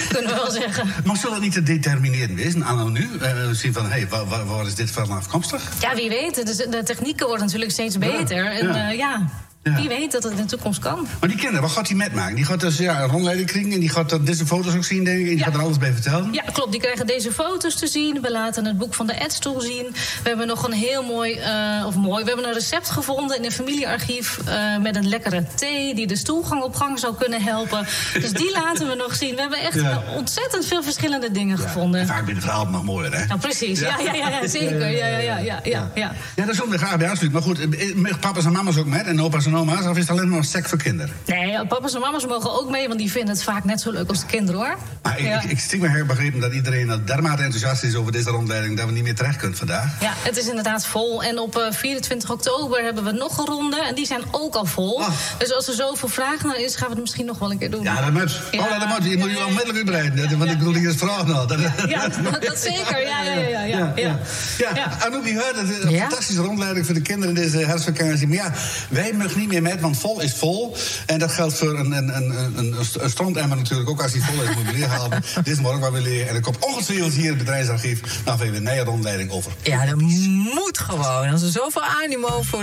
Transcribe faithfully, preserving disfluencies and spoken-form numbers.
kunnen we wel zeggen. Maar zal het niet te determinerend wezen, anno nu? Uh, zien van, hé, hey, waar, waar, waar is dit van afkomstig? Ja, wie weet. De, de technieken worden natuurlijk steeds beter. Ja, en ja. Uh, ja... Ja. Wie weet dat het in de toekomst kan. Maar die kinderen, wat gaat hij metmaken? Die gaat dus ja, een rondleiding krijgen en die gaat dan deze foto's ook zien, denk ik. En die ja. gaat er alles bij vertellen. Ja, klopt. Die krijgen deze foto's te zien. We laten het boek van de Edstoel zien. We hebben nog een heel mooi, uh, of mooi... We hebben een recept gevonden in een familiearchief... Uh, met een lekkere thee die de stoelgang op gang zou kunnen helpen. Dus die laten we nog zien. We hebben echt ja. ontzettend veel verschillende dingen ja. gevonden. En vaak ben de verhaal nog mooier, hè? Nou, precies. Ja, ja, ja, ja zeker. Ja, ja, ja, ja, ja, ja. ja dat zullen we graag bij afsluiten. Maar goed, papa's en mama's ook met en opa's en oma's... of is het alleen maar een sec voor kinderen? Nee, papa's en mama's mogen ook mee... want die vinden het vaak net zo leuk als de kinderen, hoor. Maar ja. ik, ik, ik stik me her begrepen dat iedereen dermate enthousiast is... over deze rondleiding dat we niet meer terecht kunnen vandaag. Ja, het is inderdaad vol. En op uh, vierentwintig oktober hebben we nog een ronde... en die zijn ook al vol. Oh. Dus als er zoveel vragen naar is... gaan we het misschien nog wel een keer doen. Ja, dat moet. Ja. Oh, dat moet. Je moet je onmiddellijk uitbreiden. Ja, ja, want ik bedoel, hier is vraag nog. Ja, ja, dat, dat zeker. Ja, ja, ja. ja, ja, ja. ja. ja. Anouk, je hoort het. Een ja? fantastische rondleiding voor de kinderen in deze herfstvakantie. Maar ja, wij mogen niet meer met, want vol is vol. En dat geldt voor een, een, een, een, een strandemmer natuurlijk ook. Als die vol is, moet je leren halen. Dit is morgen waar we leren. En er komt ongetwijfeld hier in het bedrijfsarchief nog even een nieuwe rondleiding over. Ja, dat moet gewoon. Als er zoveel animo voor